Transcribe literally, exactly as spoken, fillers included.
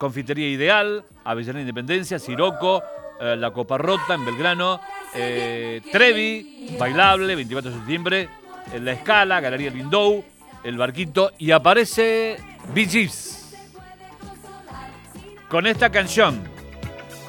Confitería Ideal, Avellaneda Independencia, Siroco, eh, La Copa Rota en Belgrano, eh, Trevi, Bailable, veinticuatro de septiembre, en La Escala, Galería Lindou, El Barquito, y aparece Bee Gees con esta canción.